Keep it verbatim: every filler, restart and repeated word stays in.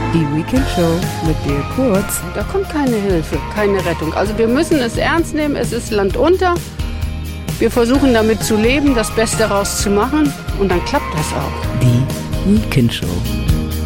Die Weekend Show mit dir Kurz. Da kommt keine Hilfe, keine Rettung. Also wir müssen es ernst nehmen, es ist Land unter. Wir versuchen damit zu leben, das Beste daraus zu machen und dann klappt das auch. Die Weekend Show.